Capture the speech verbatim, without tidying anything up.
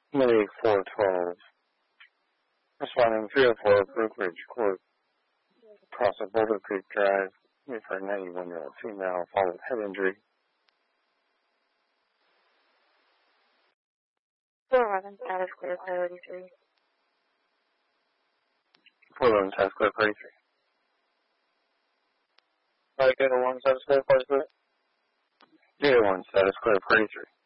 Medic four twelve. Responding three oh four, Brook Ridge Court. Cross of Boulder Creek Drive. Here for a ninety-one-year-old female, followed head injury. four eleven, status clear, priority three. four eleven, status clear, priority three. Five eight one, status clear, priority three. zero one, status clear, priority three.